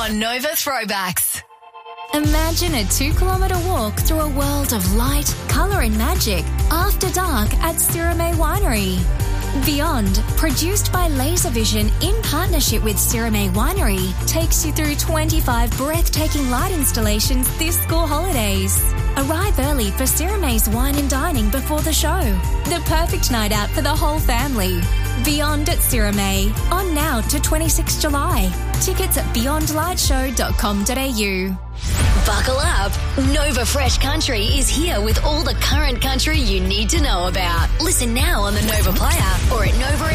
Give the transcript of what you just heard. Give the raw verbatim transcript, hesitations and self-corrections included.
on Nova Throwbacks. Imagine a two-kilometre walk through a world of light, colour and magic after dark at Sirame Winery. Beyond, produced by Laservision in partnership with Sirame Winery, takes you through twenty-five breathtaking light installations this school holidays. Arrive early for Sirame's wine and dining before the show. The perfect night out for the whole family. Beyond at Sirame, on now to twenty-sixth of July. Tickets at beyond light show dot com dot a u. Buckle up. Nova Fresh Country is here with all the current country you need to know about. Listen now on the Nova Player or at nova